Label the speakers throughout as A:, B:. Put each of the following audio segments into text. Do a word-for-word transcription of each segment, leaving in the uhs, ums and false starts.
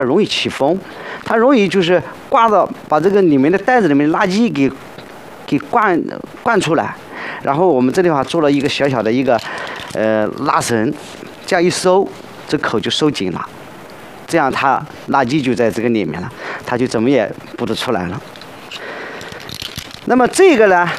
A: 容易起风，它容易就是刮到把这个里面的袋子里面的垃圾给给灌灌出来。然后我们这地方做了一个小小的一个呃拉绳，这样一收，这口就收紧了，这样它垃圾就在这个里面了，它就怎么也不得出来了。那么这个呢，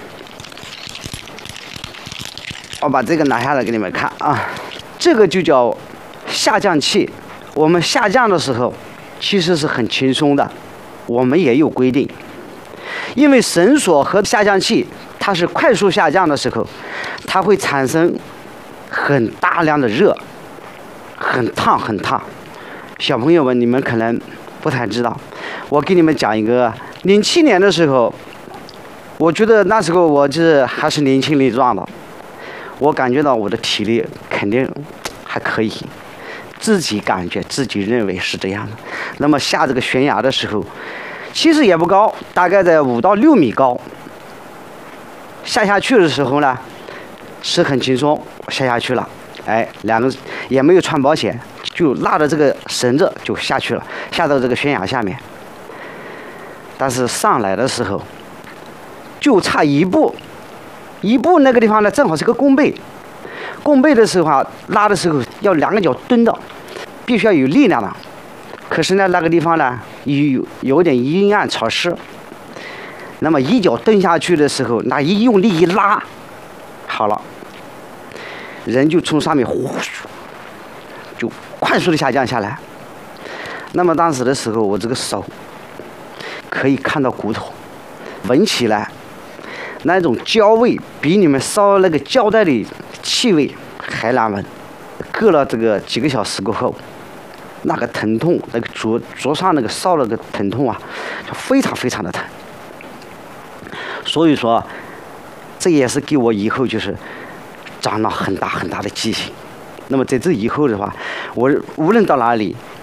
A: 我把这个拿下来给你们看啊，这个就叫下降器。我们下降的时候其实是很轻松的，我们也有规定，因为绳索和下降器它是快速下降的时候，它会产生很大量的热，很烫很烫。小朋友们，你们可能不太知道，我给你们讲一个，零七年的时候，我觉得那时候我就是还是年轻力壮的，我感觉到我的体力肯定还可以，自己感觉自己认为是这样的。那么下这个悬崖的时候，其实也不高，大概在五到六米高。下下去的时候呢，是很轻松，下下去了，哎，两个也没有穿保险，就拉着这个绳子就下去了，下到这个悬崖下面。但是上来的时候，就差一步，一步那个地方呢，正好是个弓背，弓背的时候啊，拉的时候要两个脚蹲的，必须要有力量的。可是呢，那个地方呢，有有点阴暗潮湿。那么一脚蹬下去的时候，那一用力一拉，好了，人就从上面呼，就快速的下降下来。那么当时的时候，我这个手可以看到骨头，闻起来那种焦味比你们烧那个胶带的气味还难闻。隔了这个几个小时过后，那个疼痛，那个灼灼伤那个烧了个疼痛啊，就非常非常的疼。所以说，这也是给我以后就是长了很大很大的记性。那么在这以后的话，我无论到哪里，